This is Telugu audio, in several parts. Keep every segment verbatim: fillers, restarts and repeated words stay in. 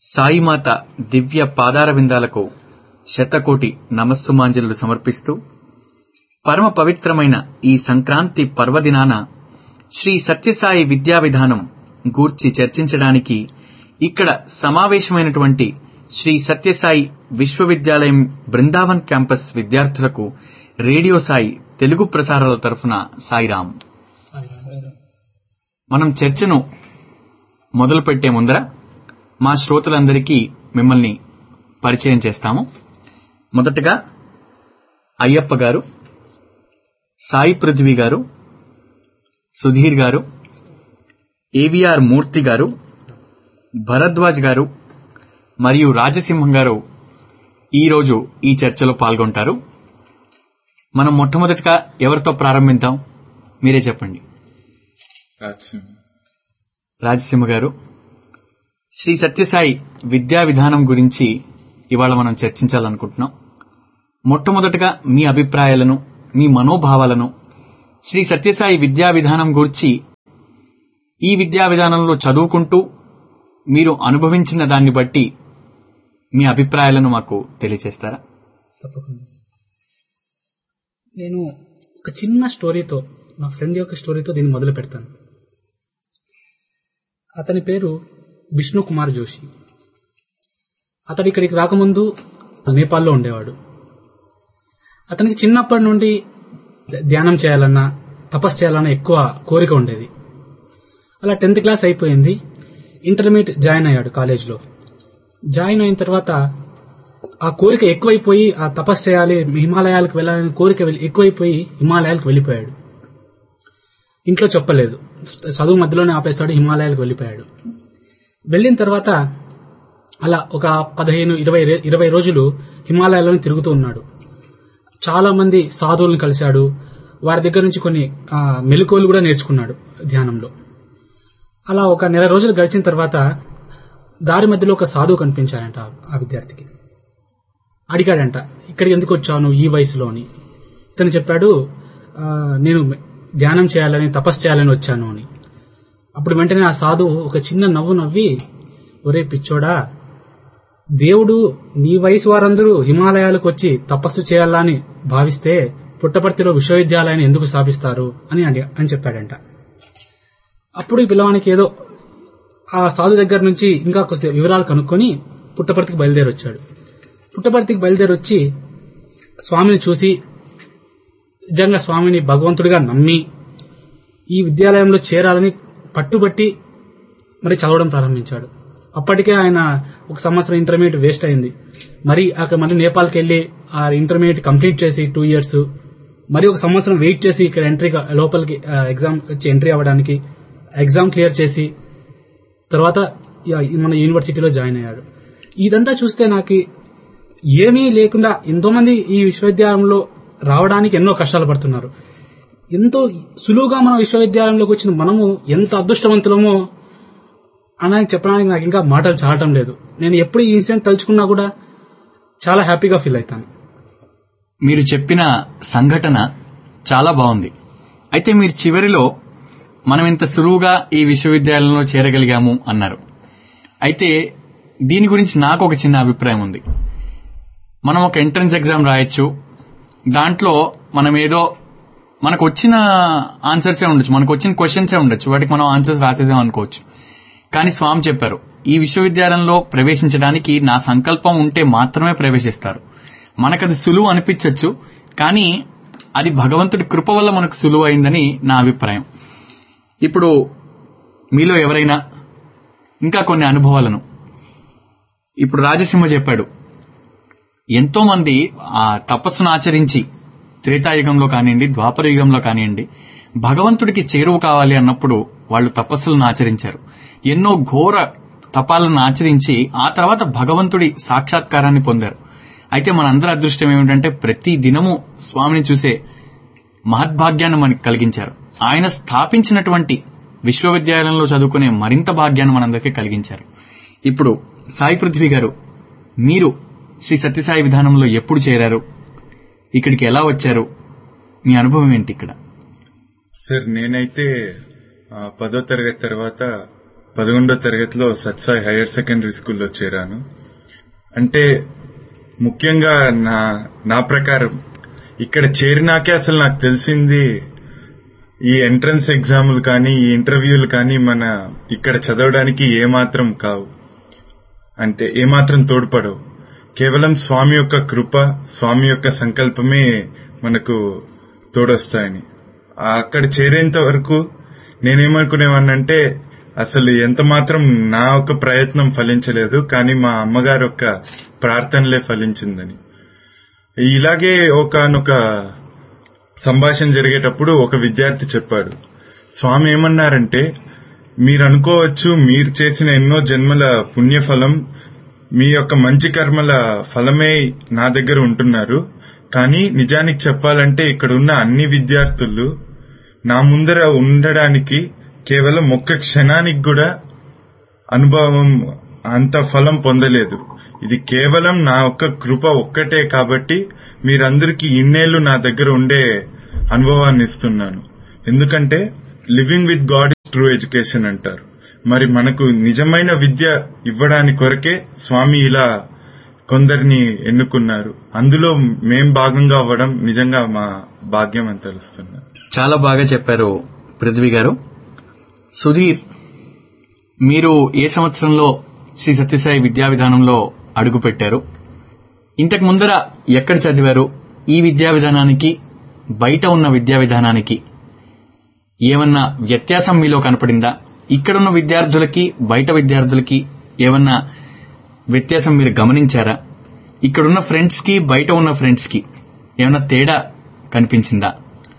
సాయిమాత దివ్య పాదారవిందాలకు శతకోటి నమస్సుమాంజలులు సమర్పిస్తూ పరమ పవిత్రమైన ఈ సంక్రాంతి పర్వదినాన శ్రీ సత్యసాయి విద్యా విధానం గూర్చి చర్చించడానికి ఇక్కడ సమావేశమైనటువంటి శ్రీ సత్యసాయి విశ్వవిద్యాలయం బృందావన్ క్యాంపస్ విద్యార్థులకు రేడియో సాయి తెలుగు ప్రసారాల తరఫున సాయిరాం. మనం చర్చను మొదలు పెట్టే ముందర మా శ్రోతలందరికీ మిమ్మల్ని పరిచయం చేస్తాము. మొదటగా అయ్యప్ప గారు, సాయి పృథ్వీ గారు, సుధీర్ గారు, ఏవిఆర్ మూర్తి గారు, భరద్వాజ్ గారు మరియు రాజసింహం గారు ఈరోజు ఈ చర్చలో పాల్గొంటారు. మనం మొట్టమొదటిగా ఎవరితో ప్రారంభిద్దాం, మీరే చెప్పండి. రాజసింహ గారు, శ్రీ సత్యసాయి విద్యా విధానం గురించి ఇవాళ మనం చర్చించాలనుకుంటున్నాం. మొట్టమొదటగా మీ అభిప్రాయాలను, మీ మనోభావాలను శ్రీ సత్యసాయి విద్యా విధానం గురించి, ఈ విద్యా విధానంలో చదువుకుంటూ మీరు అనుభవించిన దాన్ని బట్టి మీ అభిప్రాయాలను మాకు తెలియజేస్తారా? తప్పకుండా. నేను ఒక చిన్న స్టోరీతో, నా ఫ్రెండ్ యొక్క స్టోరీతో దీన్ని మొదలు పెడతాను. అతని పేరు విష్ణు కుమార్ జోషి. అతడు ఇక్కడికి రాకముందు నేపాల్లో ఉండేవాడు. అతనికి చిన్నప్పటి నుండి ధ్యానం చేయాలన్నా, తపస్సు చేయాలన్నా ఎక్కువ కోరిక ఉండేది. అలా టెన్త్ క్లాస్ అయిపోయింది, ఇంటర్మీడియట్ జాయిన్ అయ్యాడు కాలేజ్లో. జాయిన్ అయిన తర్వాత ఆ కోరిక ఎక్కువైపోయి, ఆ తపస్సు చేయాలి, హిమాలయాలకు వెళ్ళాలని కోరిక ఎక్కువైపోయి హిమాలయాలకు వెళ్ళిపోయాడు. ఇంట్లో చెప్పలేదు, చదువు మధ్యలోనే ఆపేశాడు, హిమాలయాలకు వెళ్ళిపోయాడు. వెళ్ళిన తర్వాత అలా ఒక పదిహేను ఇరవై ఇరవై రోజులు హిమాలయాలను తిరుగుతూ ఉన్నాడు. చాలా మంది సాధువులను కలిశాడు, వారి దగ్గర నుంచి కొన్ని మెలకువలు కూడా నేర్చుకున్నాడు ధ్యానంలో. అలా ఒక నెల రోజులు గడిచిన తర్వాత దారి మధ్యలో ఒక సాధువు కనిపించాడంట ఆ విద్యార్థికి. అడిగాడంట, ఇక్కడికి ఎందుకు వచ్చాను ఈ వయసులో అని. ఇతను చెప్పాడు, నేను ధ్యానం చేయాలని, తపస్సు చేయాలని వచ్చాను అని. అప్పుడు వెంటనే ఆ సాధువు ఒక చిన్న నవ్వు నవ్వి, ఒరే పిచ్చోడా, దేవుడు నీ వయసు వారందరూ హిమాలయాలకు వచ్చి తపస్సు చేయాలని భావిస్తే పుట్టపర్తిలో విశ్వవిద్యాలయాన్ని ఎందుకు స్థాపిస్తారు అని అని చెప్పాడంట. అప్పుడు ఈ పిల్లవానికి ఏదో ఆ సాధు దగ్గర నుంచి ఇంకా కొద్ది వివరాలు కనుక్కొని పుట్టపర్తికి బయలుదేరి వచ్చాడు. పుట్టపర్తికి బయలుదేరి వచ్చి స్వామిని చూసి, నిజంగా స్వామిని భగవంతుడిగా నమ్మి ఈ విద్యాలయంలో చేరాలని పట్టుబట్టి మరి చదవడం ప్రారంభించాడు. అప్పటికే ఆయన ఒక సంవత్సరం ఇంటర్మీడియట్ వేస్ట్ అయింది. మరి అక్కడ మళ్ళీ నేపాల్కి వెళ్లి ఆ ఇంటర్మీడియట్ కంప్లీట్ చేసి టూ ఇయర్స్ మరి ఒక సంవత్సరం వెయిట్ చేసి ఇక్కడ ఎంట్రీ లోపలికి ఎగ్జామ్ వచ్చి ఎంట్రీ అవ్వడానికి ఎగ్జామ్ క్లియర్ చేసి తర్వాత మన యూనివర్సిటీలో జాయిన్ అయ్యాడు. ఇదంతా చూస్తే నాకు ఏమీ లేకుండా ఎంతో మంది ఈ విశ్వవిద్యాలయంలో రావడానికి ఎన్నో కష్టాలు పడుతున్నారు. ఎంతో సులువుగా మన విశ్వవిద్యాలయంలోకి వచ్చిన మనము ఎంత అదృష్టవంతులమో అని చెప్పడానికి నాకు ఇంకా మాటలు చాలటం లేదు. నేను ఎప్పుడు ఈ ఇన్సిడెంట్ తలుచుకున్నా కూడా చాలా హ్యాపీగా ఫీల్ అవుతాను. మీరు చెప్పిన సంఘటన చాలా బాగుంది. అయితే మీరు చివరిలో మనం ఇంత సులువుగా ఈ విశ్వవిద్యాలయంలో చేరగలిగాము అన్నారు. అయితే దీని గురించి నాకు ఒక చిన్న అభిప్రాయం ఉంది. మనం ఒక ఎంట్రన్స్ ఎగ్జామ్ రాయొచ్చు, దాంట్లో మనం ఏదో మనకు వచ్చిన ఆన్సర్సే ఉండొచ్చు, మనకు వచ్చిన క్వశ్చన్సే ఉండొచ్చు, వాటికి మనం ఆన్సర్స్ రాసేసాం అనుకోవచ్చు. కానీ స్వామి చెప్పారు, ఈ విశ్వవిద్యాలయంలో ప్రవేశించడానికి నా సంకల్పం ఉంటే మాత్రమే ప్రవేశిస్తారు. మనకది సులువు అనిపించవచ్చు, కానీ అది భగవంతుడి కృప వల్ల మనకు సులువు అయిందని నా అభిప్రాయం. ఇప్పుడు మీలో ఎవరైనా ఇంకా కొన్ని అనుభవాలను, ఇప్పుడు రాజసింహ చెప్పాడు, ఎంతో మంది ఆ తపస్సును ఆచరించి త్రేతాయుగంలో కానివ్వండి, ద్వాపర యుగంలో కానివ్వండి, భగవంతుడికి చేరువ కావాలి అన్నప్పుడు వాళ్ళు తపస్సులను ఆచరించారు. ఎన్నో ఘోర తపాలను ఆచరించి ఆ తర్వాత భగవంతుడి సాక్షాత్కారాన్ని పొందారు. అయితే మనందరి అదృష్టం ఏమిటంటే ప్రతి దినము స్వామిని చూసే మహద్భాగ్యాన్ని మనకు కలిగించారు. ఆయన స్థాపించినటువంటి విశ్వవిద్యాలయంలో చదువుకునే మరింత భాగ్యాన్ని మనందరికీ కలిగించారు. ఇప్పుడు సాయి పృథ్వీ గారు, మీరు శ్రీ సత్యసాయి విధానంలో ఎప్పుడు చేరారు, ఇక్కడికి ఎలా వచ్చారు, మీ అనుభవం ఏంటి ఇక్కడ? సార్, నేనైతే పదో తరగతి తర్వాత పదకొండో తరగతిలో సత్సాయి హైయర్ సెకండరీ స్కూల్లో చేరాను. అంటే ముఖ్యంగా నా నా ప్రకారం ఇక్కడ చేరినాకే అసలు నాకు తెలిసింది ఈ ఎంట్రన్స్ ఎగ్జాములు కానీ ఈ ఇంటర్వ్యూలు కానీ మన ఇక్కడ చదవడానికి ఏమాత్రం కావు, అంటే ఏమాత్రం తోడ్పడవు. కేవలం స్వామి యొక్క కృప, స్వామి యొక్క సంకల్పమే మనకు తోడొస్తాయని. అక్కడ చేరేంత వరకు నేనేమనుకునేవాడినంటే అసలు ఎంత మాత్రం నా యొక్క ప్రయత్నం ఫలించలేదు, కానీ మా అమ్మగారి యొక్క ప్రార్థనలే ఫలించిందని. ఇలాగే ఒకనొక సంభాషణ జరిగేటప్పుడు ఒక విద్యార్థి చెప్పాడు, స్వామి ఏమన్నారంటే, మీరు అనుకోవచ్చు మీరు చేసిన ఎన్నో జన్మల పుణ్యఫలం, మీ యొక్క మంచి కర్మల ఫలమే నా దగ్గర ఉంటున్నారు, కానీ నిజానికి చెప్పాలంటే ఇక్కడ ఉన్న అన్ని విద్యార్థులు నా ముందర ఉండడానికి కేవలం ఒక్క క్షణానికి కూడా అనుభవం అంత ఫలం పొందలేదు. ఇది కేవలం నా ఒక్క కృప ఒక్కటే, కాబట్టి మీరందరికీ ఇన్నేళ్లు నా దగ్గర ఉండే అనుభవాన్ని ఇస్తున్నాను. ఎందుకంటే living with God is true education అంటారు. మరి మనకు నిజమైన విద్య ఇవ్వడానికి కొరకే స్వామి ఇలా కొందరిని ఎన్నుకున్నారు. అందులో మేం భాగంగా అవ్వడం నిజంగా మా భాగ్యం అని తెలుస్తున్నారు. చాలా బాగా చెప్పారు పృథ్వీ గారు. సుధీర్, మీరు ఏ సంవత్సరంలో శ్రీ సత్యసాయి విద్యా విధానంలో అడుగు పెట్టారు? ఇంతకు ముందర ఎక్కడ చదివారు? ఈ విద్యా విధానానికి బయట ఉన్న విద్యా విధానానికి ఏమన్నా వ్యత్యాసం మీలో కనపడిందా? ఇక్కడున్న విద్యార్థులకి బయట విద్యార్థులకి ఏమన్నా వ్యత్యాసం మీరు గమనించారా? ఇక్కడున్న ఫ్రెండ్స్ కి బయట ఉన్న ఫ్రెండ్స్ కి ఏమన్నా తేడా కనిపించిందా?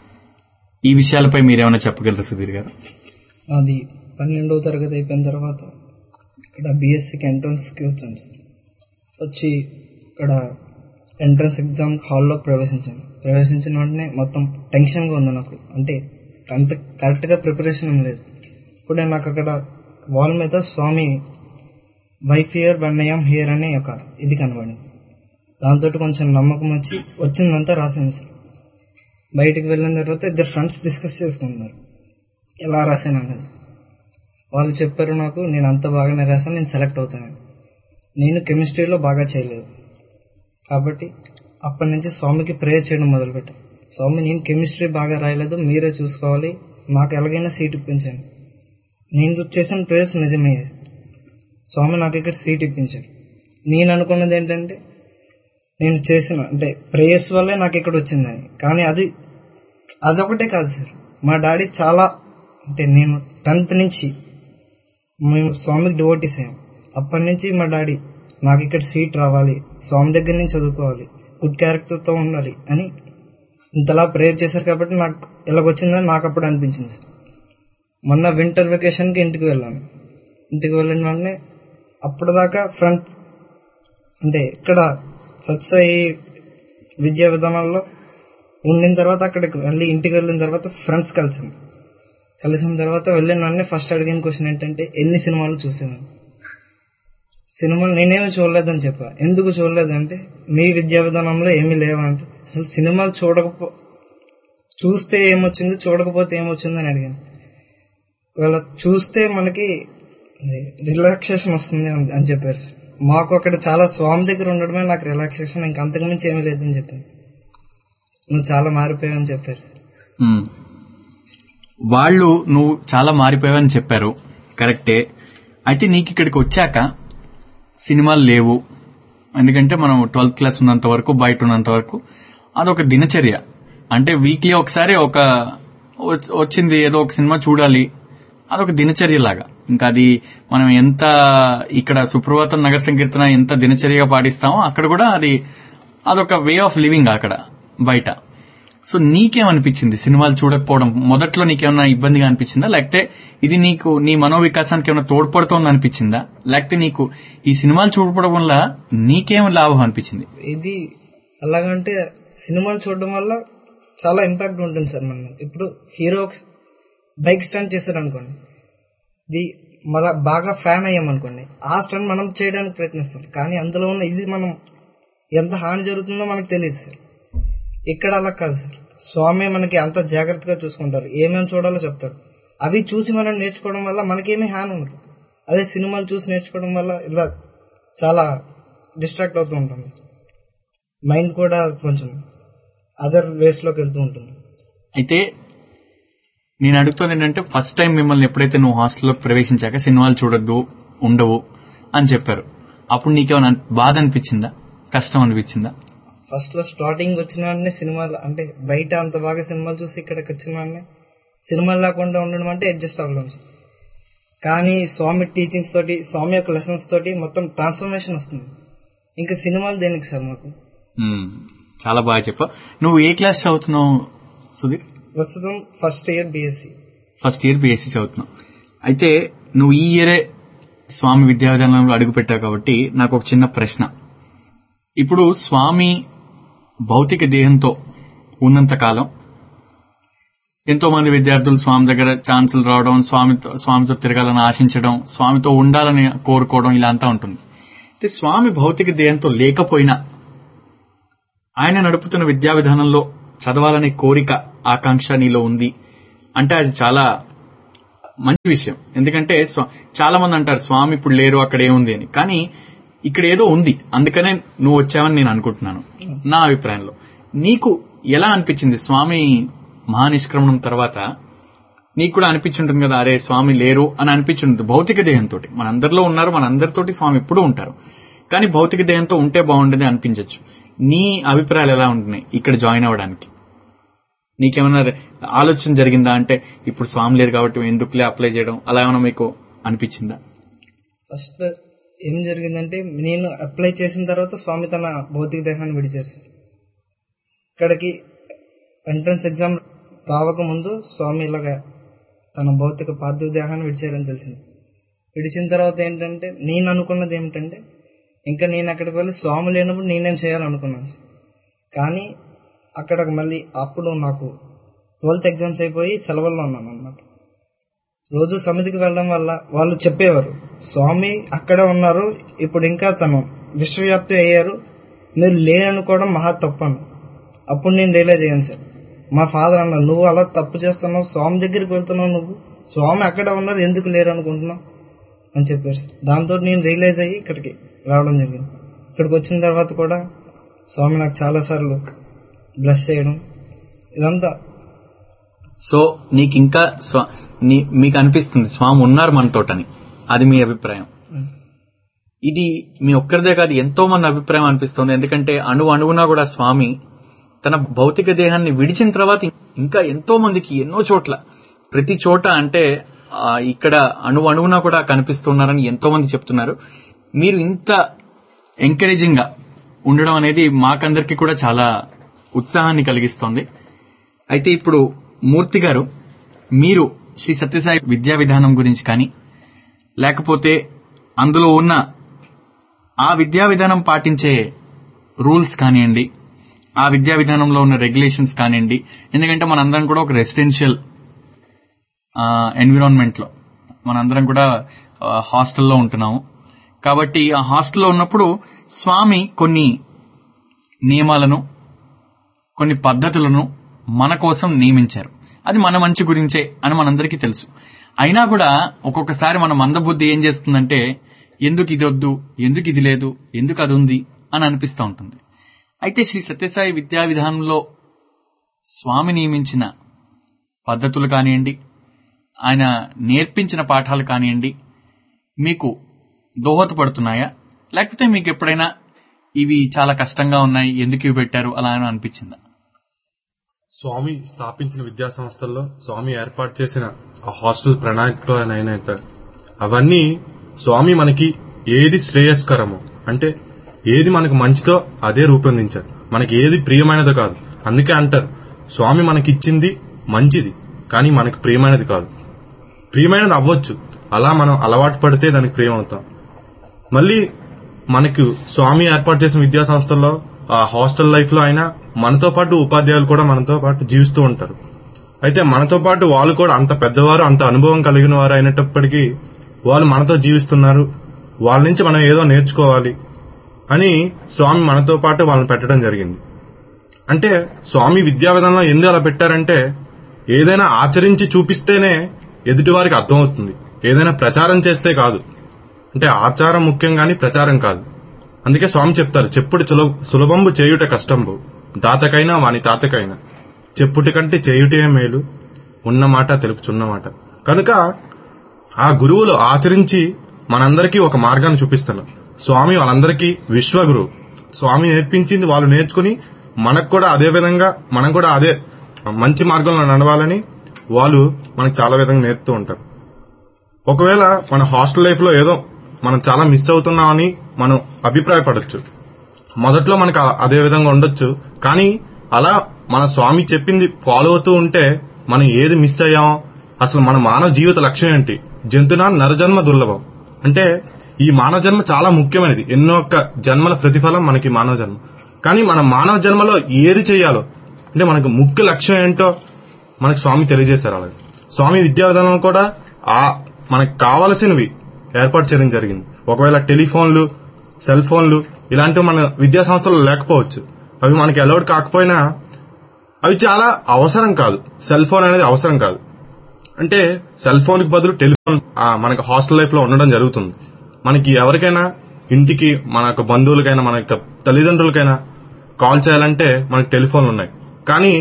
ఈ విషయాలపై మీరేమన్నా చెప్పగలరు సుధీర్ గారు? అది పన్నెండవ తరగతి అయిపోయిన తర్వాత ఇక్కడ బీఎస్సీకి ఎంట్రన్స్కి వచ్చాను సార్. వచ్చి ఇక్కడ ఎంట్రన్స్ ఎగ్జామ్ హాల్లోకి ప్రవేశించాను. ప్రవేశించిన వెంటనే మొత్తం టెన్షన్గా ఉంది నాకు. అంటే అంత కరెక్ట్గా ప్రిపరేషన్ ఏం లేదు. ఇప్పుడే నాకు అక్కడ వాల్ మీద స్వామి wife here one I'm here అనే ఒక ఇది కనబడింది. దాంతో కొంచెం నమ్మకం వచ్చి వచ్చిందంతా రాశాను సార్. బయటికి వెళ్ళిన తర్వాత ఇద్దరు ఫ్రెండ్స్ డిస్కస్ చేసుకుంటున్నారు ఎలా రాశాను అన్నది. వాళ్ళు చెప్పారు నాకు, నేను అంత బాగానే రాశాను, నేను సెలెక్ట్ అవుతాను. నేను కెమిస్ట్రీలో బాగా చేయలేదు కాబట్టి అప్పటి నుంచి స్వామికి ప్రేయర్ చేయడం మొదలుపెట్టాను. స్వామి, నేను కెమిస్ట్రీ బాగా రాయలేదు, మీరే చూసుకోవాలి, నాకు ఎలాగైనా సీట్ ఇప్పించాను. నేను చేసిన ప్రేయర్స్ నిజమయ్యాయి. స్వామి నాకు ఇక్కడ సీట్ ఇప్పించారు. నేను అనుకున్నది ఏంటంటే నేను చేసిన అంటే ప్రేయర్స్ వల్లే నాకు ఇక్కడ వచ్చిందని. కానీ అది అదొకటే కాదు సార్. మా డాడీ చాలా అంటే నేను టెన్త్ నుంచి మేము స్వామికి డివోటీస్ అయ్యాం. అప్పటి నుంచి మా డాడీ నాకు ఇక్కడ సీట్ రావాలి, స్వామి దగ్గర నుంచి చదువుకోవాలి, గుడ్ క్యారెక్టర్తో ఉండాలి అని ఇంతలా ప్రేయర్ చేశారు. కాబట్టి నాకు ఎలాగొచ్చిందని నాకు అప్పుడు అనిపించింది సార్. మొన్న వింటర్ వెకేషన్కి ఇంటికి వెళ్ళాను. ఇంటికి వెళ్ళిన వెంటనే అప్పటిదాకా ఫ్రెండ్స్ అంటే ఇక్కడ సత్సాయి విద్యా విధానాల్లో ఉండిన తర్వాత అక్కడికి వెళ్ళి ఇంటికి వెళ్ళిన తర్వాత ఫ్రెండ్స్ కలిసాను. కలిసిన తర్వాత వెళ్ళిన వెంటనే ఫస్ట్ అడిగిన క్వశ్చన్ ఏంటంటే ఎన్ని సినిమాలు చూసాను. సినిమాలు నేనేమి చూడలేదని చెప్పా. ఎందుకు చూడలేదంటే మీ విద్యా విధానంలో ఏమీ లేవంటే అసలు సినిమాలు చూడకపో చూస్తే ఏమొచ్చింది, చూడకపోతే ఏమొచ్చిందని అడిగాను. ఒకవేళ చూస్తే మనకి రిలాక్సేషన్ వస్తుంది అని చెప్పారు. మాకు అక్కడ చాలా స్వామి దగ్గర ఉండడమే నాకు రిలాక్సేషన్, ఇంక అంతకుమించి ఏమీ లేదని చెప్పాను. నువ్వు చాలా మారిపోయావని చెప్పారు. వాళ్ళు నువ్వు చాలా మారిపోయావని చెప్పారు, కరెక్టే. అయితే నీకు ఇక్కడికి వచ్చాక సినిమాలు లేవు, ఎందుకంటే మనం ట్వెల్త్ క్లాస్ ఉన్నంత వరకు బయట ఉన్నంత వరకు అదొక దినచర్య. అంటే వీక్లీ ఒకసారి ఒక వచ్చింది ఏదో ఒక సినిమా చూడాలి, అదొక దినచర్య లాగా. ఇంకా అది మనం ఎంత ఇక్కడ సుప్రభాతం నగర సంకీర్తన ఎంత దినచర్యగా పాటిస్తామో అక్కడ కూడా అది అదొక వే ఆఫ్ లివింగ్ అక్కడ బయట. సో నీకేమనిపించింది సినిమాలు చూడకపోవడం? మొదట్లో నీకేమన్నా ఇబ్బందిగా అనిపించిందా, లేకపోతే ఇది నీకు నీ మనోవికాసానికి ఏమైనా తోడ్పడుతోంది అనిపించిందా, లేకపోతే నీకు ఈ సినిమాలు చూడడం వల్ల నీకేం లాభం అనిపించింది? ఇది ఎలాగంటే సినిమాలు చూడడం వల్ల చాలా ఇంపాక్ట్ ఉంటుంది సార్ మన మీద. ఇప్పుడు హీరో బైక్ స్టంట్ చేశారు అనుకోండి, ఇది మన బాగా ఫ్యాన్ అయ్యామనుకోండి, ఆ స్టంట్ మనం చేయడానికి ప్రయత్నిస్తాం, కానీ అందులో ఉన్న ఇది మనం ఎంత హాని జరుగుతుందో మనకు తెలియదు సార్. ఇక్కడ అలా కాదు సార్. స్వామి మనకి అంత జాగ్రత్తగా చూసుకుంటారు, ఏమేమి చూడాలో చెప్తారు. అవి చూసి మనం నేర్చుకోవడం వల్ల మనకేమీ హాని ఉండదు. అదే సినిమాలు చూసి నేర్చుకోవడం వల్ల ఇలా చాలా డిస్ట్రాక్ట్ అవుతూ ఉంటాం, మైండ్ కూడా కొంచెం అదర్ వేస్ లోకి వెళ్తూ ఉంటుంది. అయితే నేను అడుగుతుంది ఏంటంటే, ఫస్ట్ టైం మిమ్మల్ని ఎప్పుడైతే నువ్వు హాస్టల్లోకి ప్రవేశించాక సినిమాలు చూడొద్దు, ఉండవు అని చెప్పారు, అప్పుడు నీకేమైనా బాధ అనిపించిందా, కష్టం అనిపించిందా? ఫస్ట్ లో స్టార్టింగ్ వచ్చిన వెంటనే సినిమాలు అంటే బయట అంత బాగా సినిమాలు చూసి ఇక్కడికి వచ్చిన వెంటనే సినిమాలు లేకుండా ఉండడం అంటే అడ్జస్ట్ అవ్వలేం సార్. కానీ స్వామి టీచింగ్స్ తోటి, స్వామి యొక్క లెసన్స్ తోటి మొత్తం ట్రాన్స్ఫర్మేషన్ వస్తుంది. ఇంకా సినిమాలు దేనికి సార్ మాకు. చాలా బాగా చెప్పా. నువ్వు ఏ క్లాస్ చదువుతున్నావు సుధీర్? ప్రస్తుతం first year BSc. First year BSc చదువుతున్నావు. అయితే నువ్వు ఈ ఇయరే స్వామి విద్యా విధానంలో అడుగు పెట్టావు కాబట్టి నాకు ఒక చిన్న ప్రశ్న. ఇప్పుడు స్వామి భౌతిక దేహంతో ఉన్నంత కాలం ఎంతో మంది విద్యార్థులు స్వామి దగ్గర ఛాన్సులు రావడం, స్వామితో స్వామితో తిరగాలని ఆశించడం, స్వామితో ఉండాలని కోరుకోవడం ఇలా అంతా ఉంటుంది. అయితే స్వామి భౌతిక దేహంతో లేకపోయినా ఆయన నడుపుతున్న విద్యా విధానంలో చదవాలనే కోరిక, ఆకాంక్ష నీలో ఉంది అంటే అది చాలా మంచి విషయం. ఎందుకంటే చాలా మంది అంటారు స్వామి ఇప్పుడు లేరు, అక్కడ ఏముంది అని. కానీ ఇక్కడ ఏదో ఉంది, అందుకనే నువ్వు వచ్చావని నేను అనుకుంటున్నాను. నా అభిప్రాయంలో నీకు ఎలా అనిపించింది స్వామి మహానిష్క్రమణం తర్వాత? నీకు కూడా అనిపించుంటుంది కదా, అరే స్వామి లేరు అని అనిపించుంటుంది. భౌతిక దేహంతో మనందరిలో ఉన్నారు, మనందరితోటి స్వామి ఎప్పుడూ ఉంటారు, కానీ భౌతిక దేహంతో ఉంటే బాగుండేది అనిపించవచ్చు. నీ అభిప్రాయాలు ఎలా ఉంటున్నాయి ఇక్కడ జాయిన్ అవ్వడానికి? నీకేమైనా ఆలోచన జరిగిందా? అంటే ఇప్పుడు స్వామి లేరు కాబట్టి ఎందుకులే అప్లై చేయడం, అలా ఏమైనా మీకు అనిపించిందా? ఫస్ట్ ఏం జరిగిందంటే, నేను అప్లై చేసిన తర్వాత స్వామి తన భౌతిక దేహాన్ని విడిచారు. ఇక్కడికి ఎంట్రన్స్ ఎగ్జామ్ రావక ముందు స్వామి ఇలాగా తన భౌతిక పార్థివ దేహాన్ని విడిచారని తెలిసింది. విడిచిన తర్వాత ఏంటంటే నేను అనుకున్నది ఏమిటంటే, ఇంకా నేను అక్కడికి వెళ్ళి స్వామి లేనప్పుడు నేనేం చేయాలనుకున్నాను. కానీ అక్కడ మళ్ళీ అప్పుడు నాకు ట్వెల్త్ ఎగ్జామ్స్ అయిపోయి సెలవుల్లో ఉన్నాను అన్నమాట. రోజు సమితికి వెళ్ళడం వల్ల వాళ్ళు చెప్పేవారు, స్వామి అక్కడే ఉన్నారు, ఇప్పుడు ఇంకా తను విశ్వవ్యాప్తి అయ్యారు, మీరు లేరనుకోవడం మహా తప్పను. అప్పుడు నేను రియలైజ్ అయ్యాను సార్. మా ఫాదర్ అన్నారు, నువ్వు అలా తప్పు చేస్తున్నావు, స్వామి దగ్గరికి వెళ్తున్నావు, నువ్వు స్వామి అక్కడే ఉన్నారు, ఎందుకు లేరు అనుకుంటున్నావు అని చెప్పారు. దాంతో నేను రియలైజ్ అయ్యి ఇక్కడికి రావడం జరిగింది. ఇక్కడికి వచ్చిన తర్వాత కూడా స్వామి నాకు చాలా సార్లు బ్లెస్ చేయడం ఇదంతా. సో నీకు ఇంకా మీకు అనిపిస్తుంది స్వామి ఉన్నారు మనతోటని, అది మీ అభిప్రాయం. ఇది మీ ఒక్కరిదే కాదు, ఎంతో మంది అభిప్రాయం అనిపిస్తుంది. ఎందుకంటే అణు అణువునా కూడా స్వామి తన భౌతిక దేహాన్ని విడిచిన తర్వాత ఇంకా ఎంతో మందికి ఎన్నో చోట్ల, ప్రతి చోట అంటే ఇక్కడ అణు అణువునా కూడా కనిపిస్తున్నారని ఎంతో మంది చెప్తున్నారు. మీరు ఇంత ఎంకరేజింగ్ గా ఉండడం అనేది మాకందరికీ కూడా చాలా ఉత్సాహాన్ని కలిగిస్తోంది. అయితే ఇప్పుడు మూర్తి గారు, మీరు శ్రీ సత్యసాయి విద్యా విధానం గురించి కానీ, లేకపోతే అందులో ఉన్న ఆ విద్యా విధానం పాటించే రూల్స్ కానివ్వండి, ఆ విద్యా విధానంలో ఉన్న రెగ్యులేషన్స్ కానివ్వండి, ఎందుకంటే మనందరం కూడా ఒక రెసిడెన్షియల్ ఎన్విరాన్మెంట్ లో మనందరం కూడా హాస్టల్లో ఉంటున్నాము. కాబట్టి ఆ హాస్టల్లో ఉన్నప్పుడు స్వామి కొన్ని నియమాలను, కొన్ని పద్ధతులను మన కోసం నియమించారు. అది మన మంచి గురించే అని మనందరికీ తెలుసు. అయినా కూడా ఒక్కొక్కసారి మన మందబుద్ధి ఏం చేస్తుందంటే, ఎందుకు ఇది వద్దు, ఎందుకు ఇది లేదు, ఎందుకు అది ఉంది అని అనిపిస్తూ ఉంటుంది. అయితే శ్రీ సత్యసాయి విద్యా విధానంలో స్వామి నియమించిన పద్ధతులు కానివ్వండి, ఆయన నేర్పించిన పాఠాలు కానివ్వండి, మీకు దోహదపడుతున్నాయా? లేకపోతే మీకు ఎప్పుడైనా ఇవి చాలా కష్టంగా ఉన్నాయి, ఎందుకు ఇవి పెట్టారు అలా అనిపించిందా? స్వామి స్థాపించిన విద్యా సంస్థల్లో స్వామి ఏర్పాటు చేసిన ఆ హాస్టల్ ప్రణాళికలో అయినా అవన్నీ స్వామి మనకి ఏది శ్రేయస్కరమో, అంటే ఏది మనకు మంచిదో అదే రూపొందించారు. మనకి ఏది ప్రియమైనదో కాదు. అందుకే అంటారు, స్వామి మనకిచ్చింది మంచిది, కానీ మనకు ప్రియమైనది కాదు. ప్రియమైనది అవ్వచ్చు, అలా మనం అలవాటు పడితే దానికి ప్రియం అవుతాం. మళ్ళీ మనకు స్వామి ఏర్పాటు చేసిన విద్యా సంస్థల్లో ఆ హాస్టల్ లైఫ్ లో అయినా మనతో పాటు ఉపాధ్యాయులు కూడా మనతో పాటు జీవిస్తూ ఉంటారు. అయితే మనతో పాటు వాళ్ళు కూడా అంత పెద్దవారు, అంత అనుభవం కలిగిన వారు అయినప్పటికీ వాళ్ళు మనతో జీవిస్తున్నారు, వాళ్ళ నుంచి మనం ఏదో నేర్చుకోవాలి అని స్వామి మనతో పాటు వాళ్ళని పెట్టడం జరిగింది. అంటే స్వామి విద్యా విధానంలో ఎందుకు అలా పెట్టారంటే, ఏదైనా ఆచరించి చూపిస్తేనే ఎదుటి వారికి అర్థమవుతుంది. ఏదైనా ప్రచారం చేస్తే కాదు, అంటే ఆచారం ముఖ్యం గాని ప్రచారం కాదు. అందుకే స్వామి చెప్తారు, చెప్పుడు సులభంబు చేయుట కష్టంబు, దాతకైనా వాని తాతకైనా చెప్పుటి కంటే చేయుటే మేలు, ఉన్నమాట తెలుపుచున్నమాట. కనుక ఆ గురువులు ఆచరించి మనందరికీ ఒక మార్గాన్ని చూపిస్తున్నారు. స్వామి వాళ్ళందరికీ విశ్వగురు. స్వామి నేర్పించింది వాళ్ళు నేర్చుకుని మనకు కూడా అదే విధంగా మనం కూడా అదే మంచి మార్గంలో నడవాలని వాళ్ళు మనకు చాలా విధంగా నేర్పుతూ ఉంటారు. ఒకవేళ మన హాస్టల్ లైఫ్ లో ఏదో మనం చాలా మిస్ అవుతున్నామని మనం అభిప్రాయపడొచ్చు. మొదట్లో మనకు అదే విధంగా ఉండొచ్చు. కానీ అలా మన స్వామి చెప్పింది ఫాలో అవుతూ ఉంటే మనం ఏది మిస్ అయ్యామో, అసలు మన మానవ జీవిత లక్ష్యం ఏంటి, జంతునా నరజన్మ దుర్లభం, అంటే ఈ మానవ జన్మ చాలా ముఖ్యమైనది. ఎన్నో ఒక్క జన్మల ప్రతిఫలం మనకి మానవ జన్మ. కానీ మన మానవ జన్మలో ఏది చేయాలో, అంటే మనకు ముఖ్య లక్ష్యం ఏంటో మనకు స్వామి తెలియజేశారు. అలాగే స్వామి విద్యా విధానం కూడా ఆ మనకు కావలసినవి ఏర్పాటు చేయడం జరిగింది. ఒకవేళ టెలిఫోన్లు, సెల్ ఫోన్లు ఇలాంటివి మన విద్యా సంస్థలు లేకపోవచ్చు, అవి మనకి అలౌడ్ కాకపోయినా అవి చాలా అవసరం కాదు. సెల్ ఫోన్ అనేది అవసరం కాదు. అంటే సెల్ ఫోన్ కి బదులు టెలిఫోన్ మనకి హాస్టల్ లైఫ్ లో ఉండడం జరుగుతుంది. మనకి ఎవరికైనా ఇంటికి, మన యొక్క బంధువులకైనా, మన యొక్క తల్లిదండ్రులకైనా కాల్ చేయాలంటే మనకి టెలిఫోన్లు ఉన్నాయి. కానీ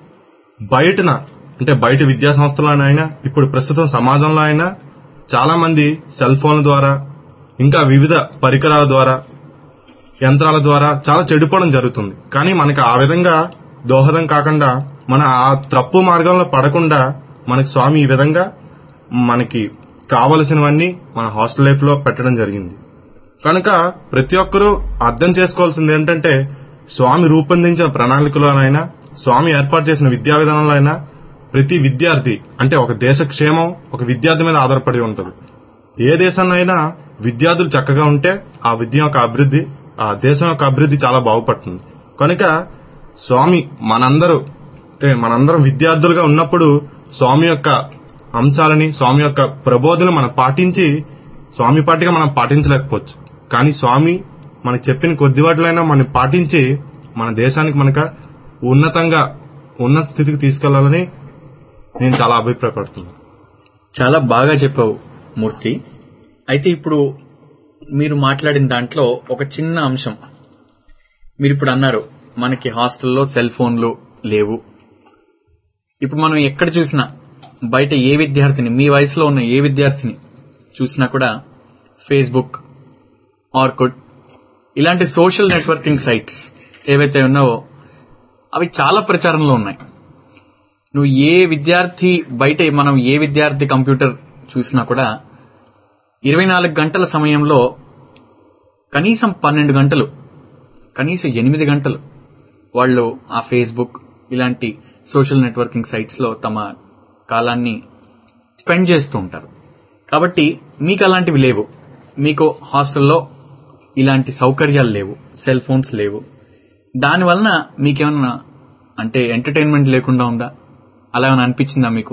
బయటన, అంటే బయట విద్యా సంస్థలోనైనా, ఇప్పుడు ప్రస్తుతం సమాజంలో అయినా చాలా మంది సెల్ ఫోన్ల ద్వారా, ఇంకా వివిధ పరికరాల ద్వారా, యంత్రాల ద్వారా చాలా చెడిపోవడం జరుగుతుంది. కానీ మనకి ఆ విధంగా దోహదం కాకుండా, మన ఆ తప్పు మార్గంలో పడకుండా మనకి స్వామి ఈ విధంగా మనకి కావలసినవన్నీ మన హాస్టల్ లైఫ్ లో పెట్టడం జరిగింది. కనుక ప్రతి ఒక్కరూ అర్థం చేసుకోవాల్సింది ఏంటంటే, స్వామి రూపొందించిన ప్రణాళికలోనైనా, స్వామి ఏర్పాటు చేసిన విద్యా విధానంలో అయినా ప్రతి విద్యార్థి, అంటే ఒక దేశ క్షేమం ఒక విద్యార్థి మీద ఆధారపడి ఉంటుంది. ఏ దేశంలో అయినా విద్యార్థులు చక్కగా ఉంటే ఆ విద్య యొక్క అభివృద్ధి, ఆ దేశం యొక్క అభివృద్ధి చాలా బాగుపడుతుంది. కనుక స్వామి మనందరూ, అంటే మనందరం విద్యార్థులుగా ఉన్నప్పుడు స్వామి యొక్క అంశాలని, స్వామి యొక్క ప్రబోధనలు మనం పాటించి, స్వామి పాటిగా మనం పాటించలేకపోవచ్చు. కానీ స్వామి మనకు చెప్పిన కొద్ది వాటిలైనా మనం పాటించి మన దేశానికి మనక ఉన్నతంగా ఉన్నత స్థితికి తీసుకెళ్లాలని నేను చాలా అభిప్రాయపడుతున్నాను. చాలా బాగా చెప్పావు మూర్తి. అయితే ఇప్పుడు మీరు మాట్లాడిన దాంట్లో ఒక చిన్న అంశం, మీరు ఇప్పుడు అన్నారు మనకి హాస్టల్లో సెల్ ఫోన్లు లేవు. ఇప్పుడు మనం ఎక్కడ చూసినా, బయట ఏ విద్యార్థిని, మీ వయసులో ఉన్న ఏ విద్యార్థిని చూసినా కూడా ఫేస్బుక్, ఆర్కుడ్ ఇలాంటి సోషల్ నెట్వర్కింగ్ సైట్స్ ఏవైతే ఉన్నావో అవి చాలా ప్రచారంలో ఉన్నాయి. నువ్వు ఏ విద్యార్థి, బయట మనం ఏ విద్యార్థి కంప్యూటర్ చూసినా కూడా ఇరవై నాలుగు గంటల సమయంలో కనీసం పన్నెండు గంటలు, కనీసం ఎనిమిది గంటలు వాళ్ళు ఆ ఫేస్బుక్ ఇలాంటి సోషల్ నెట్వర్కింగ్ సైట్స్ లో తమ కాలాన్ని స్పెండ్ చేస్తూ ఉంటారు. కాబట్టి మీకు అలాంటివి లేవు, మీకు హాస్టల్లో ఇలాంటి సౌకర్యాలు లేవు, సెల్ ఫోన్స్ లేవు. దానివలన మీకేమన్నా, అంటే ఎంటర్టైన్మెంట్ లేకుండా ఉందా, అలా ఏమైనా అనిపించిందా మీకు?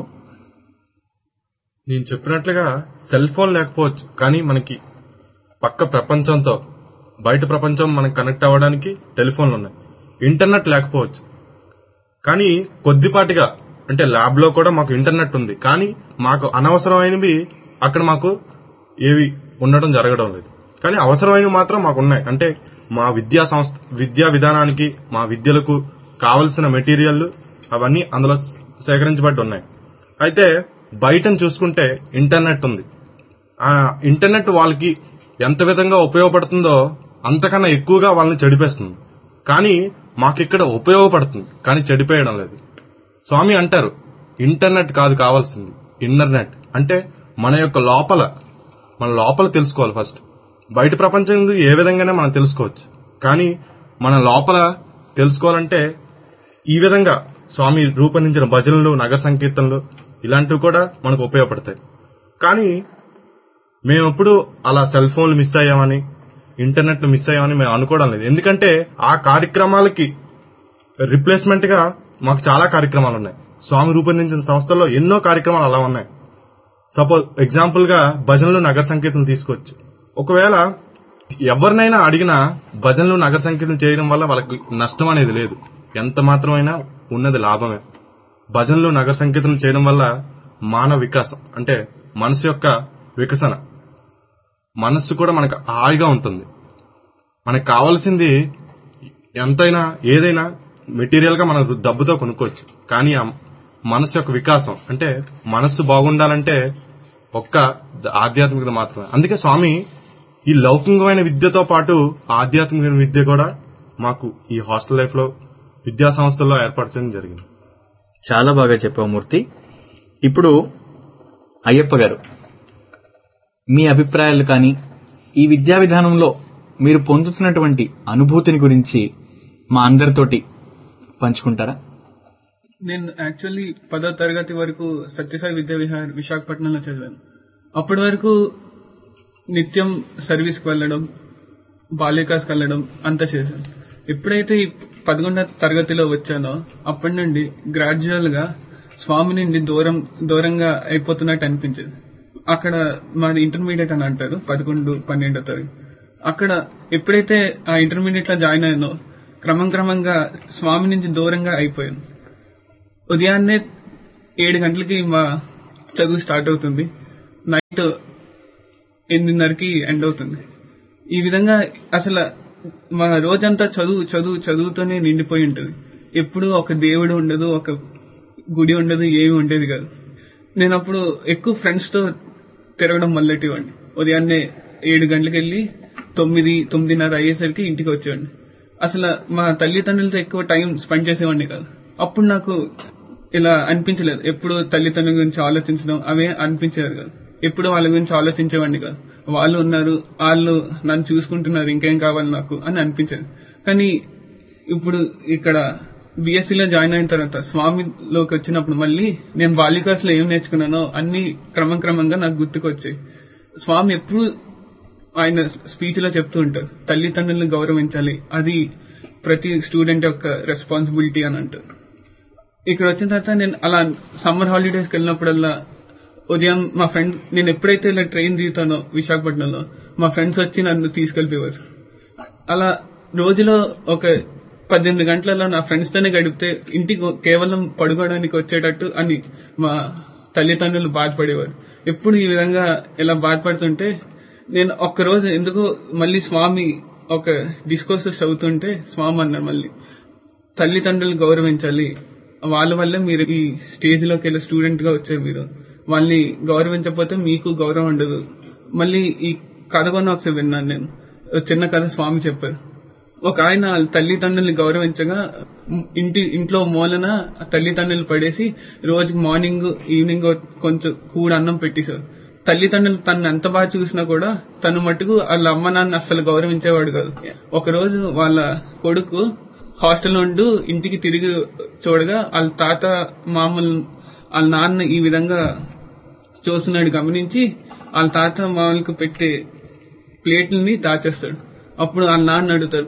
నేను చెప్పినట్లుగా సెల్ ఫోన్ లేకపోవచ్చు, కానీ మనకి పక్క ప్రపంచంతో, బయట ప్రపంచం మనకి కనెక్ట్ అవ్వడానికి టెలిఫోన్లు ఉన్నాయి. ఇంటర్నెట్ లేకపోవచ్చు, కానీ కొద్దిపాటిగా, అంటే ల్యాబ్ లో కూడా మాకు ఇంటర్నెట్ ఉంది, కానీ మాకు అనవసరమైనవి అక్కడ మాకు ఏవి ఉండడం జరగడం లేదు. కానీ అవసరమైనవి మాత్రం మాకు ఉన్నాయి. అంటే మా విద్యా సంస్థ, విద్యా విధానానికి, మా విద్యలకు కావలసిన మెటీరియల్ అవన్నీ అందులో సేకరించబడి ఉన్నాయి. అయితే బయటను చూసుకుంటే ఇంటర్నెట్ ఉంది. ఆ ఇంటర్నెట్ వాళ్ళకి ఎంత విధంగా ఉపయోగపడుతుందో అంతకన్నా ఎక్కువగా వాళ్ళని చెడిపేస్తుంది. కానీ మాకిక్కడ ఉపయోగపడుతుంది, కానీ చెడిపోయడం లేదు. స్వామి అంటారు, ఇంటర్నెట్ కాదు కావాల్సింది, ఇన్నర్నెట్. అంటే మన యొక్క లోపల, మన లోపల తెలుసుకోవాలి ఫస్ట్. బయట ప్రపంచం ఏ విధంగానే మనం తెలుసుకోవచ్చు, కానీ మన లోపల తెలుసుకోవాలంటే ఈ విధంగా స్వామి రూపొందించిన భజనలు, నగర సంకీర్తనలు ఇలాంటివి కూడా మనకు ఉపయోగపడతాయి. కానీ మేము ఎప్పుడు అలా సెల్ ఫోన్లు మిస్ అయ్యామని, ఇంటర్నెట్ మిస్ అయ్యామని మేము అనుకోవడం లేదు. ఎందుకంటే ఆ కార్యక్రమాలకి రిప్లేస్మెంట్ గా మాకు చాలా కార్యక్రమాలు ఉన్నాయి. స్వామి రూపొందించిన సంస్థల్లో ఎన్నో కార్యక్రమాలు అలా ఉన్నాయి. సపోజ్ ఎగ్జాంపుల్ గా భజనలు, నగర సంకీర్తనలు తీసుకోవచ్చు. ఒకవేళ ఎవరినైనా అడిగినా భజనలు, నగర సంకీర్తనలు చేయడం వల్ల వాళ్ళకి నష్టం అనేది లేదు, ఎంత మాత్రమైనా ఉన్నది లాభమే. భజనలు, నగర సంకీర్తనలు చేయడం వల్ల మానవ వికాసం, అంటే మనసు యొక్క వికసన, మనస్సు కూడా మనకు హాయిగా ఉంటుంది. మనకు కావాల్సింది ఎంతైనా ఏదైనా మెటీరియల్ గా మనం డబ్బుతో కొనుక్కోవచ్చు, కానీ ఆ మనస్సు యొక్క వికాసం అంటే మనస్సు బాగుండాలంటే ఒక్క ఆధ్యాత్మికత మాత్రమే. అందుకే స్వామి ఈ లౌకికమైన విద్యతో పాటు ఆధ్యాత్మికమైన విద్య కూడా మాకు ఈ హాస్టల్ లైఫ్ లో విద్యా సంస్థల్లో ఏర్పాటు చేయడం జరిగింది. చాలా బాగా చెప్పావు మూర్తి. ఇప్పుడు అయ్యప్ప గారు, మీ అభిప్రాయాలు కానీ ఈ విద్యా విధానంలో మీరు పొందుతున్నటువంటి అనుభూతిని గురించి మా అందరితోటి పంచుకుంటారా? నేను యాక్చువల్లీ పదో తరగతి వరకు సత్యసాయి విద్యా విహార్ విశాఖపట్నంలో చదివాను. అప్పటి వరకు నిత్యం సర్వీస్కి వెళ్ళడం, బాలికాస్కి వెళ్ళడం అంతా చేశాను. ఎప్పుడైతే ఈ పదకొండవ తరగతిలో వచ్చానో అప్పటి నుండి గ్రాడ్యువల్ గా స్వామి నుండి దూరం దూరంగా అయిపోతున్నట్టు అనిపించేది. అక్కడ మాది ఇంటర్మీడియట్ అని అంటారు, పదకొండు పన్నెండో తరగతి. అక్కడ ఎప్పుడైతే ఆ ఇంటర్మీడియట్ లో జాయిన్ అయ్యానో క్రమం క్రమంగా స్వామి నుంచి దూరంగా అయిపోయాను. ఉదయాన్నే ఏడు గంటలకి మా చదువు స్టార్ట్ అవుతుంది, నైట్ ఎనిమిదిన్నరకి ఎండ్ అవుతుంది. ఈ విధంగా అసలు మా రోజంతా చదువు చదువు చదువుతోనే నిండిపోయి ఉంటుంది. ఎప్పుడు ఒక దేవుడు ఉండదు, ఒక గుడి ఉండదు, ఏమి ఉండేది కాదు. నేను అప్పుడు ఎక్కువ ఫ్రెండ్స్ తో తిరగడం మొదలెట్టేవాడిని. ఉదయాన్నే ఏడు గంటలకు వెళ్ళి తొమ్మిది తొమ్మిదిన్నర అయ్యేసరికి ఇంటికి వచ్చేవాడిని. అసలు మా తల్లిదండ్రులతో ఎక్కువ టైం స్పెండ్ చేసేవాడిని కాదు. అప్పుడు నాకు ఇలా అనిపించలేదు. ఎప్పుడు తల్లిదండ్రుల గురించి ఆలోచించడం అవే అనిపించేది కాదు. ఎప్పుడు వాళ్ళ గురించి ఆలోచించేవాడిని కాదు. వాళ్ళు ఉన్నారు, వాళ్ళు నన్ను చూసుకుంటున్నారు, ఇంకేం కావాలి నాకు అని అనిపించేది. కానీ ఇప్పుడు ఇక్కడ బిఎస్సీలో జాయిన్ అయిన తర్వాత స్వామిలోకి వచ్చినప్పుడు మళ్ళీ నేను బాలికాస్ లో ఏం నేర్చుకున్నానో అన్ని క్రమం క్రమంగా నాకు గుర్తుకొచ్చాయి. స్వామి ఎప్పుడు ఆయన స్పీచ్ లో చెప్తూ ఉంటారు, తల్లిదండ్రులను గౌరవించాలి, అది ప్రతి స్టూడెంట్ యొక్క రెస్పాన్సిబిలిటీ అని అంటారు. ఇక్కడ వచ్చిన తర్వాత నేను అలా సమ్మర్ హాలిడేస్కి వెళ్ళినప్పుడల్లా ఉదయం మా ఫ్రెండ్, నేను ఎప్పుడైతే ఇలా ట్రైన్ దిగుతానో విశాఖపట్నంలో మా ఫ్రెండ్స్ వచ్చి నన్ను తీసుకెళ్లిపోయేవారు. అలా రోజులో ఒక పద్దెనిమిది గంటలలో నా ఫ్రెండ్స్ తోనే గడిపితే ఇంటికి కేవలం పడుకోవడానికి వచ్చేటట్టు అని మా తల్లిదండ్రులు బాధపడేవారు. ఎప్పుడు ఈ విధంగా ఇలా బాధపడుతుంటే నేను ఒక్కరోజు ఎందుకో మళ్ళీ స్వామి ఒక డిస్కోర్సెస్ చదువుతుంటే స్వామి అన్నారు, మళ్ళీ తల్లిదండ్రులు గౌరవించాలి, వాళ్ళ వల్లే మీరు ఈ స్టేజ్ లోకి వెళ్ళి స్టూడెంట్ గా వచ్చారు, మీరు వాళ్ళని గౌరవించకపోతే మీకు గౌరవం ఉండదు. మళ్ళీ ఈ కథ కూడా ఒకసారి విన్నాను నేను, చిన్న కథ స్వామి చెప్పారు. ఒక ఆయన తల్లిదండ్రుల్ని గౌరవించగా ఇంటి ఇంట్లో మూలన తల్లిదండ్రులు పడేసి రోజుకి మార్నింగ్ ఈవినింగ్ కొంచెం కూడ అన్నం పెట్టేశారు. తల్లిదండ్రులు తను ఎంత బాగా చూసినా కూడా తను మటుకు వాళ్ళ అమ్మ నాన్న అస్సలు గౌరవించేవాడు కాదు. ఒక రోజు వాళ్ళ కొడుకు హాస్టల్ నుండి ఇంటికి తిరిగి చూడగా వాళ్ళ తాత మామూలు వాళ్ళ నాన్న ఈ విధంగా చూస్తున్నాడు గమనించి వాళ్ళ తాత మామూలుకు పెట్టే ప్లేట్లని దాచేస్తాడు. అప్పుడు వాళ్ళ నాన్న అడుగుతాడు,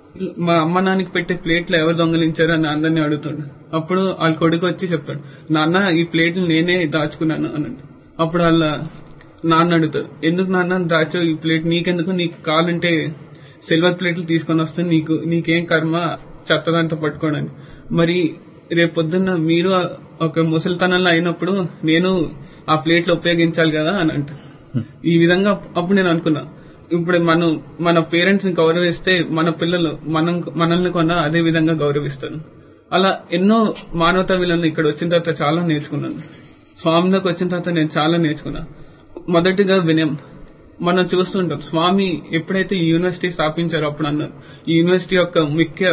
మా అమ్మ నాన్నకి పెట్టే ప్లేట్లు ఎవరు దొంగలించారు అని అందరినీ అడుగుతాడు. అప్పుడు వాళ్ళ కొడుకు వచ్చి చెప్తాడు, నాన్న ఈ ప్లేట్లు నేనే దాచుకున్నాను అన్నాడు. అప్పుడు వాళ్ళ నాన్న అడుగుతాడు, ఎందుకు నాన్న దాచావు ఈ ప్లేట్, నీకెందుకు, నీకు కావాలంటే సిల్వర్ ప్లేట్లు తీసుకొని వస్తే నీకు నీకేం కర్మ చెత్తదంతా పట్టుకోవడానికి, మరి రేపు పొద్దున్న మీరు ఒక ముసలితనంలో అయినప్పుడు నేను ఆ ప్లేట్లు ఉపయోగించాలి కదా అని అంట. ఈ విధంగా అప్పుడు నేను అనుకున్నా, ఇప్పుడు మనం మన పేరెంట్స్ ని గౌరవిస్తే మన పిల్లలు మనం మనల్ని కొన్నా అదే విధంగా గౌరవిస్తారు. అలా ఎన్నో మానవతా విలువలను ఇక్కడ వచ్చిన తర్వాత చాలా నేర్చుకున్నాను. స్వామిలోకి వచ్చిన తర్వాత నేను చాలా నేర్చుకున్నా. మొదటిగా వినయం. మనం చూస్తుంటాం స్వామి ఎప్పుడైతే ఈ యూనివర్సిటీ స్థాపించారో అప్పుడు అన్నారు, ఈ యూనివర్సిటీ యొక్క ముఖ్య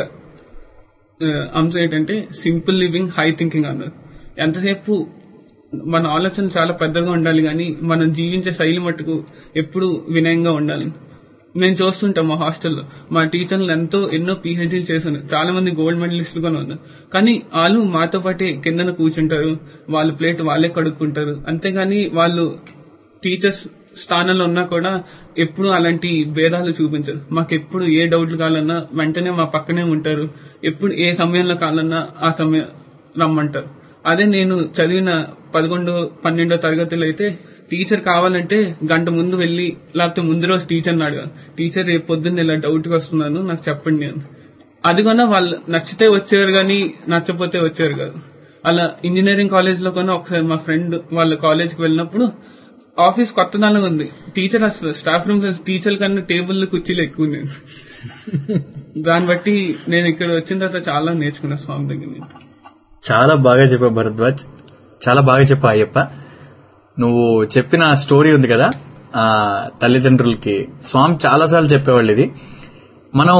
అంశం ఏంటంటే సింపుల్ లివింగ్, హై థింకింగ్ అన్నారు. ఎంతసేపు మన ఆలోచన చాలా పెద్దగా ఉండాలి, కానీ మనం జీవించే శైలి మట్టుకు ఎప్పుడు వినయంగా ఉండాలి. నేను చూస్తుంటాం మా హాస్టల్లో మా టీచర్లు ఎంతో ఎన్నో పీహెచ్డీలు చేస్తున్నారు, చాలా మంది గోల్డ్ మెడలిస్టులు కూడా ఉన్నారు. కానీ వాళ్ళు మాతో పాటే కిందన కూర్చుంటారు, వాళ్ళ ప్లేట్ వాళ్ళే కడుక్కుంటారు. అంతేగాని వాళ్ళు టీచర్స్ స్థానంలో ఉన్నా కూడా ఎప్పుడు అలాంటి భేదాలు చూపించరు. మాకు ఎప్పుడు ఏ డౌట్లు కావాలన్నా వెంటనే మా పక్కనే ఉంటారు. ఎప్పుడు ఏ సమయంలో కావాలన్నా ఆ సమయం రమ్మంటారు. అదే నేను చదివిన పదకొండో పన్నెండో తరగతిలో అయితే టీచర్ కావాలంటే గంట ముందు వెళ్లి, లేకపోతే ముందు రోజు టీచర్ని అడగాలి, టీచర్ రేపు పొద్దున్న ఇలా డౌట్గా వస్తున్నాను నాకు చెప్పండి అని. అది కూడా వాళ్ళు నచ్చితే వచ్చేవారు కానీ నచ్చపోతే వచ్చేవారు కాదు. అలా ఇంజనీరింగ్ కాలేజ్ లో కూడా ఒకసారి మా ఫ్రెండ్ వాళ్ళ కాలేజ్కి వెళ్ళినప్పుడు ఆఫీస్ కొత్తదనం ఉంది. టీచర్ అసలు స్టాఫ్ రూమ్ టీచర్ కన్నా టేబుల్ కుర్చీలు ఎక్కువ నేను. దాన్ని బట్టి నేను ఇక్కడ వచ్చిన తర్వాత చాలా నేర్చుకున్నా స్వామి దగ్గర. చాలా బాగా చెప్పావు భరద్వాజ్, చాలా బాగా చెప్పావు అయ్యప్ప. నువ్వు చెప్పిన స్టోరీ ఉంది కదా ఆ తల్లిదండ్రులకి, స్వామి చాలాసార్లు చెప్పేవాళ్ళు. ఇది మనం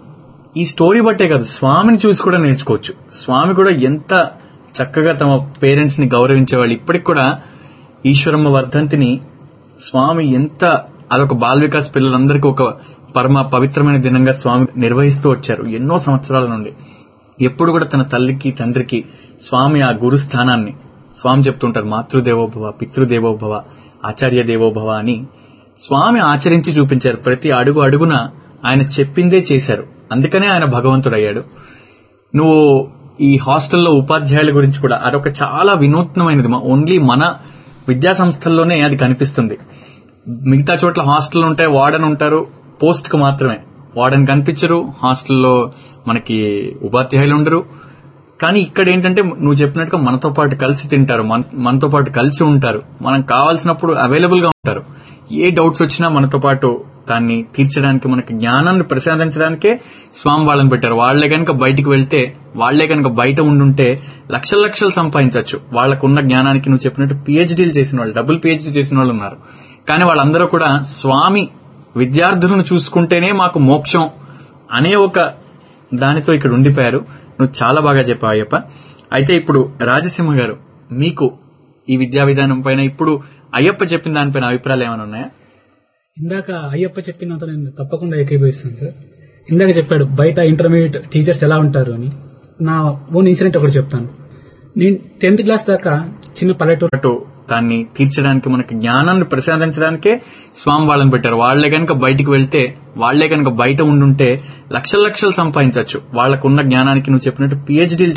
ఈ స్టోరీ బట్టే కదా స్వామిని చూసి కూడా నేర్చుకోవచ్చు. స్వామి కూడా ఎంత చక్కగా తమ పేరెంట్స్ ని గౌరవించేవాళ్ళు. ఇప్పటికి కూడా ఈశ్వరమ్మ వర్ధంతిని స్వామి ఎంత అదొక బాల్ వికాస్ పిల్లలందరికీ ఒక పరమ పవిత్రమైన దినంగా స్వామి నిర్వహిస్తూ వచ్చారు ఎన్నో సంవత్సరాల నుండి. ఎప్పుడు కూడా తన తల్లికి తండ్రికి స్వామి ఆ గురు స్థానాన్ని స్వామి చెప్తుంటారు, మాతృదేవోభవ, పితృదేవోభవ, ఆచార్య దేవోభవ అని స్వామి ఆచరించి చూపించారు. ప్రతి అడుగు అడుగున ఆయన చెప్పిందే చేశారు. అందుకనే ఆయన భగవంతుడయ్యాడు. నువ్వు ఈ హాస్టల్లో ఉపాధ్యాయుల గురించి కూడా అదొక చాలా వినూత్నమైనది. ఓన్లీ మన విద్యా సంస్థల్లోనే అది కనిపిస్తుంది. మిగతా చోట్ల హాస్టల్ ఉంటాయి, వార్డెన్ ఉంటారు, పోస్ట్ కు మాత్రమే. వార్డెన్ కనిపించరు, హాస్టల్లో మనకి ఉపాధ్యాయులు ఉండరు. కానీ ఇక్కడ ఏంటంటే నువ్వు చెప్పినట్టుగా మనతో పాటు కలిసి తింటారు, మనతో పాటు కలిసి ఉంటారు, మనం కావాల్సినప్పుడు అవైలబుల్ గా ఉంటారు. ఏ డౌట్స్ వచ్చినా మనతో పాటు దాన్ని తీర్చడానికి, మనకి జ్ఞానాన్ని ప్రసాదించడానికే స్వామి వాళ్ళని పెట్టారు. వాళ్లే కనుక బయటికి వెళ్తే, వాళ్లే కనుక బయట ఉండుంటే లక్షల లక్షలు సంపాదించవచ్చు. వాళ్లకున్న జ్ఞానానికి నువ్వు చెప్పినట్టు పిహెచ్డీలు చేసిన వాళ్ళు, డబుల్ పిహెచ్డీ చేసిన వాళ్ళు ఉన్నారు. కానీ వాళ్ళందరూ కూడా స్వామి విద్యార్థులను చూసుకుంటేనే మాకు మోక్షం అనే ఒక దానితో ఇక్కడ ఉండిపోయారు. నువ్వు చాలా బాగా చెప్పావు అయ్యప్ప. అయితే ఇప్పుడు రాజసింహ గారు, మీకు ఈ విద్యా విధానం పైన ఇప్పుడు అయ్యప్ప చెప్పిన దానిపైన అభిప్రాయాలు ఏమైనా ఉన్నాయా? ఇందాక అయ్యప్ప చెప్పినంత నేను తప్పకుండా ఏకీభవిస్తాను సార్. ఇందాక చెప్పాడు బయట ఇంటర్మీడియట్ టీచర్స్ ఎలా ఉంటారు అని. నా ఓన్ ఇన్సిడెంట్ ఒకటి చెప్తాను. నేను టెన్త్ క్లాస్ దాకా చిన్న పల్లెటూరు దాన్ని తీర్చడానికి, మనకి జ్ఞానాన్ని ప్రసాదించడానికే స్వామి వాళ్ళని పెట్టారు. వాళ్లే కనుక బయటికి వెళ్తే, వాళ్లే కనుక బయట ఉండుంటే లక్షల లక్షలు సంపాదించవచ్చు. వాళ్లకున్న జ్ఞానానికి నువ్వు చెప్పినట్టు పిహెచ్డీలు